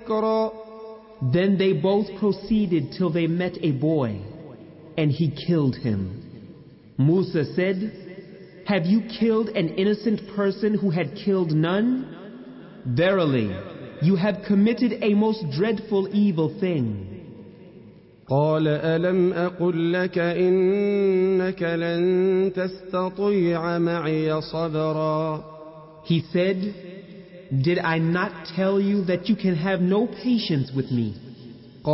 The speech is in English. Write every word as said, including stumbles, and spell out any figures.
ذكرا. Then they both proceeded till they met a boy, and he killed him. Musa said, "Have you killed an innocent person who had killed none? Verily, you have committed a most dreadful evil thing." قال ألم أقل لك إنك لن تستطيع معي صبرا. He said, "Did I not tell you that you can have no patience with me?"